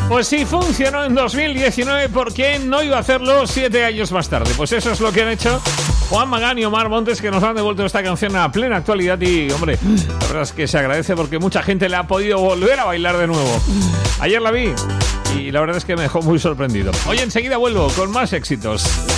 Pues sí, funcionó en 2019, ¿por qué no iba a hacerlo 7 años más tarde? Pues eso es lo que han hecho Juan Magán y Omar Montes, que nos han devuelto esta canción a plena actualidad y, hombre, la verdad es que se agradece porque mucha gente le ha podido volver a bailar de nuevo. Ayer la vi y la verdad es que me dejó muy sorprendido. Hoy enseguida vuelvo con más éxitos.